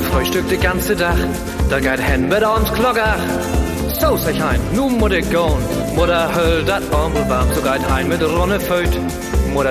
Frühstück den ganze Tag, da geht hen mit abends Glocker. So sag ich ein, nu muss ich gehen. Mutter höll dat Armbel warm, so geht hein mit Ronne Föt.